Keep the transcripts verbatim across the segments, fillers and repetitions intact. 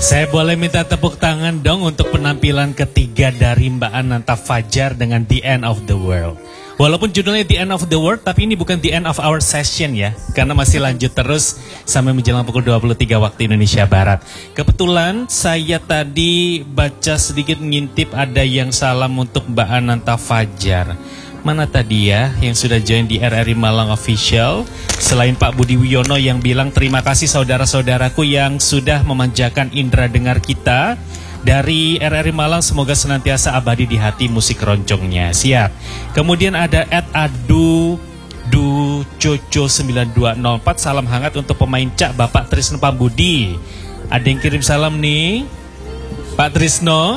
Saya boleh minta tepuk tangan dong untuk penampilan ketiga dari Mbak Ananta Fajar dengan The End of the World. Walaupun judulnya The End of the World, tapi ini bukan the end of our session ya. Karena masih lanjut terus sampai menjelang pukul dua puluh tiga waktu Indonesia Barat. Kebetulan saya tadi baca sedikit ngintip ada yang salam untuk Mbak Ananta Fajar. Mana tadi ya yang sudah join di R R I Malang Official? Selain Pak Budi Wiono yang bilang terima kasih saudara-saudaraku yang sudah memanjakan indera dengar kita. Dari R R I Malang semoga senantiasa abadi di hati musik roncongnya. Siap. Kemudian ada at adu du coco sembilan dua nol empat. Salam hangat untuk pemain Cak Bapak Trisno Pambudi. Ada yang kirim salam nih Pak Trisno.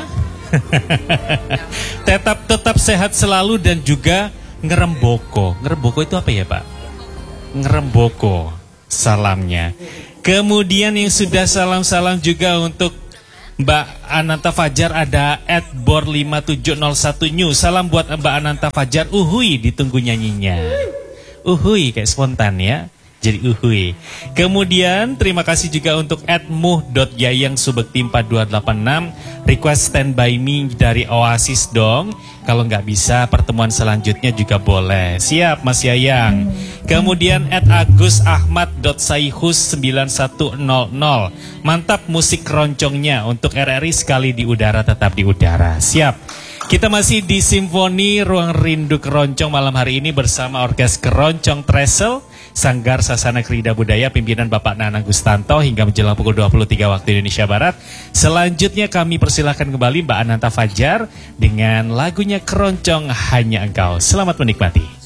tetap tetap sehat selalu dan juga ngeremboko. Ngeremboko itu apa ya Pak? Ngeremboko salamnya. Kemudian yang sudah salam-salam juga untuk Mbak Ananta Fajar ada at bor lima tujuh nol satu new. Salam buat Mbak Ananta Fajar. Uhui ditunggu nyanyinya. Uhui kayak spontan ya. Jadi uhui. Kemudian terima kasih juga untuk at muh dot yayang subekti empat dua delapan enam. Request stand by me dari Oasis dong. Kalau nggak bisa pertemuan selanjutnya juga boleh. Siap Mas Yayang. Kemudian at agus ahmad dot saihus sembilan satu nol nol. Mantap musik keroncongnya untuk R R I sekali di udara tetap di udara. Siap. Kita masih di Simfoni Ruang Rindu Keroncong malam hari ini bersama Orkes Keroncong Tresel, Sanggar Sasana Krida Budaya, pimpinan Bapak Nanang Gustanto hingga menjelang pukul dua puluh tiga waktu Indonesia Barat. Selanjutnya kami persilahkan kembali Mbak Ananta Fajar dengan lagunya Keroncong Hanya Engkau. Selamat menikmati.